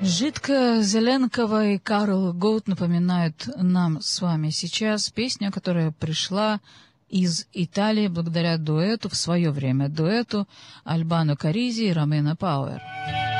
Жидко Зеленкова и Карл Гоут напоминают нам с вами сейчас песню, которая пришла из Италии благодаря дуэту, в свое время дуэту Альбано Каризи и Ромена Пауэр.